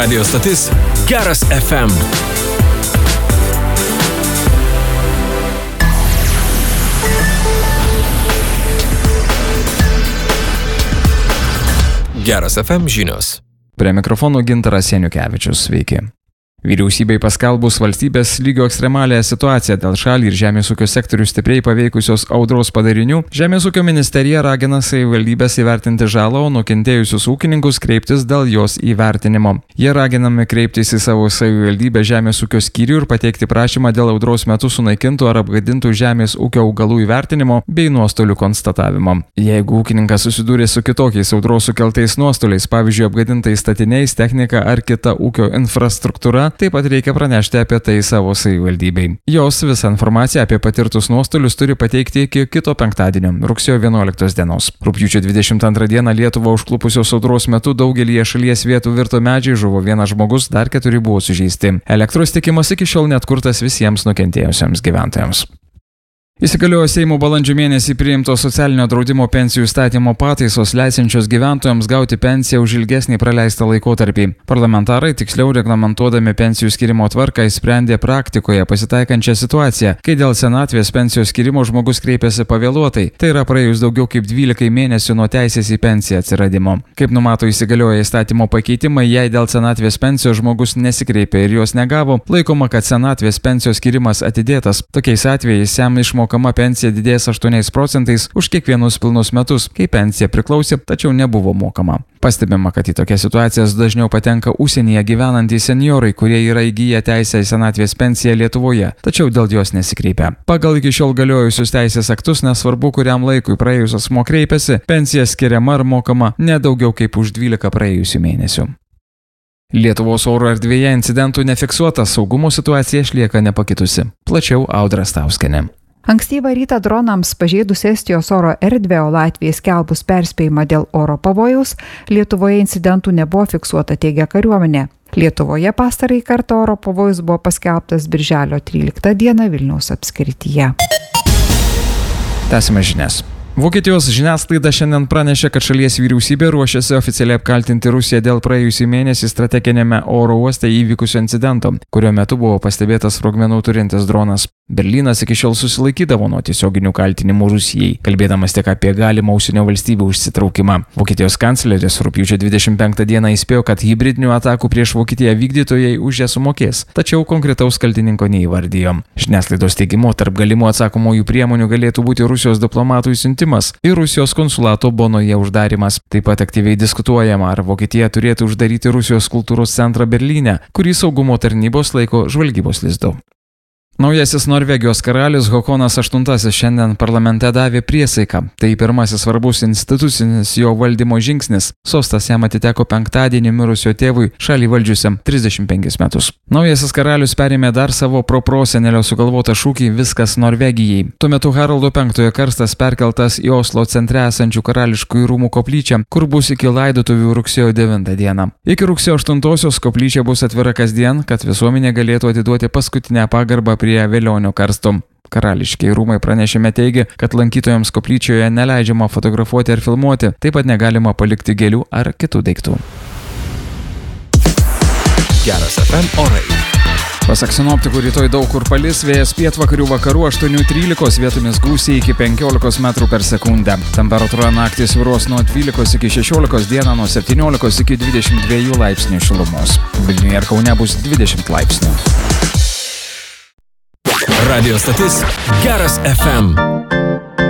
Radio stotis Geras FM. Geras FM žinios. Prie mikrofono Gintaras Janiukevičius. Sveiki. Vyriausybei paskelbus valstybės lygio ekstremalią situaciją dėl šalį ir žemės ūkio sektorių stipriai paveikusios audros padarinių, Žemės ūkio ministerija ragina savivaldybės įvertinti žalą, o nukentėjusius ūkininkus kreiptis dėl jos įvertinimo. Jie raginami kreiptis į savo savivaldybę žemės ūkio skyrių ir pateikti prašymą dėl audros metu sunaikintų ar apgadintų žemės ūkio augalų įvertinimo bei nuostolių konstatavimo. Jeigu ūkininkas susidūrė su kitokiais audros sukeltais nuostoliais, pavyzdžiui, apgadintais statiniais, technika ar kita ūkio infrastruktūra, taip pat reikia pranešti apie tai savo savivaldybei. Jos visą informaciją apie patirtus nuostolius turi pateikti iki kito penktadienio, rugsėjo 11 dienos. Rugpjūčio 22 dieną Lietuvą užklupusios audros metu daugelyje šalies vietų virto medžiai, žuvo vienas žmogus, dar 4 buvo sužeisti. Elektros tiekimas iki šiol neatkurtas visiems nukentėjusiems gyventojams. Įsigaliojo Seimo balandžio mėnesį priimto socialinio draudimo pensijų įstatymo pataisos leisiančios gyventojams gauti pensiją už ilgesnį praleistą laikotarpį. Parlamentarai tiksliau reglamentuodami pensijų skirimo tvarką įsprendė praktikoje pasitaikančią situaciją, kai dėl senatvės pensijos skirimo žmogus kreipėsi pavėluotai, tai yra praėjus daugiau kaip 12 mėnesių nuo teisės į pensiją atsiradimo. Kaip numato įsigalioję įstatymo pakeitimai, jei dėl senatvės pensijos žmogus nesikreipė ir jos negavo, laikoma, kad senatvės pensijos skirimas atidėtas. Tokiais atvejais jam išmokama pensija didės 8% už kiekvienus pilnus metus, kai pensija priklausė, tačiau nebuvo mokama. Pastebima, kad į tokias situacijas dažniau patenka užsienyje gyvenantys senjorai, kurie yra įgyję teisę į senatvės pensiją Lietuvoje, tačiau dėl jos nesikreipia. Pagal iki šiol galiojusius teisės aktus, nesvarbu kuriam laikui praėjus asmuo kreipėsi, pensija skiriama ar mokama ne daugiau kaip už 12 praėjusių mėnesių. Lietuvos oro erdvėje incidentų nefiksuota, saugumo situacija išlieka nepakitusi. Plačiau Audra Stauskienė. Ankstyvą rytą dronams pažeidus Estijos oro erdvę, o Latvijai skelbus perspėjimą dėl oro pavojaus, Lietuvoje incidentų nebuvo fiksuota, teigia kariuomenė. Lietuvoje pastarąjį kartą oro pavojus buvo paskelbtas birželio 13 dieną Vilniaus apskrityje. Tęsime žinias. Vokietijos žiniasklaida šiandien pranešė, kad šalies vyriausybė ruošiasi oficialiai apkaltinti Rusiją dėl praėjusį mėnesį strateginėme oro uoste įvykusio incidento, kurio metu buvo pastebėtas sprogmenų turintis dronas. Berlynas iki šiol susilaikydavo nuo tiesioginių kaltinimų Rusijai, kalbėdamas tik apie galimą užsienio valstybių užsitraukimą. Vokietijos kancleris rugpjūčio 25 dieną įspėjo, kad hibridinių atakų prieš Vokietiją vykdytojai už ją sumokės, tačiau konkretaus kaltininko neįvardijo. Žiniasklaidos teigimu, tarp galimų atsakomųjų priemonių galėtų būti Rusijos diplomatų išsiuntimas ir Rusijos konsulato Bonoje uždarimas. Taip pat aktyviai diskutuojama, ar Vokietija turėtų uždaryti Rusijos kultūros centrą Berlyne, kurį saugumo tarnybos laiko žvalgybos lizdu. Naujasis Norvegijos karalius Hakonas VIII šiandien parlamente davė priesaiką. Tai pirmasis svarbus institucinis jo valdymo žingsnis. Sostas jam atiteko penktadienį mirusio tėvui, šalį valdžiusiam 35 metus. Naujasis karalius perėmė dar savo proprosenelio sugalvotą šūkį "Viskas Norvegijai". Tuo metu Haraldo V karstas perkeltas į Oslo centre esančių karališkųjų rūmų koplyčią, kur bus iki laidotuvių rugsėjo 9 dieną. Iki rugsėjo 8 koplyčia bus atvira kasdien, kad visuomenė galėtų atiduoti paskutinę pagarbą prie Velionio karsto. Karališkiai rūmai pranešime teigia, kad lankytojams koplyčioje neleidžiama fotografuoti ar filmuoti, taip pat negalima palikti gėlių ar kitų daiktų. Geras FM orai. Pasak sinoptikų, rytoj daug kur palis, vėjas pietvakarių vakarų 8–13, vietomis gūsiai iki 15 metrų per sekundę. Temperatūra naktį svyruos nuo 12 iki 16, dieną nuo 17 iki 22 laipsnių šilumos. Vilniuje ir Kaune bus 20 laipsnių. Radio stotis Geras FM.